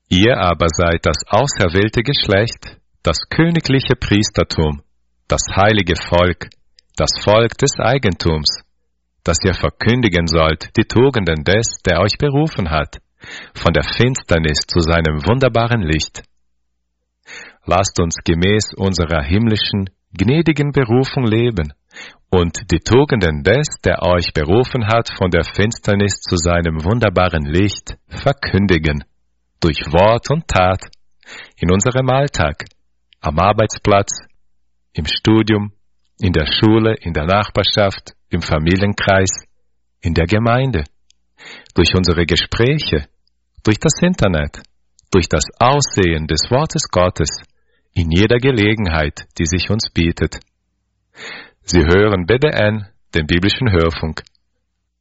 Ihr aber seid das auserwählte Geschlecht, das königliche Priestertum, das heilige Volk, das Volk des Eigentums, dass ihr verkündigen sollt die Tugenden des, der euch berufen hat, von der Finsternis zu seinem wunderbaren Licht. Lasst uns gemäß unserer himmlischen, gnädigen Berufung leben und die Tugenden des, der euch berufen hat, von der Finsternis zu seinem wunderbaren Licht verkündigen, durch Wort und Tat, in unserem Alltag, am Arbeitsplatz, im Studium, in der Schule, in der Nachbarschaft, im Familienkreis, in der Gemeinde, durch unsere Gespräche, durch das Internet, durch das Aussehen des Wortes Gottes, in jeder Gelegenheit, die sich uns bietet. Sie hören BDN, den biblischen Hörfunk.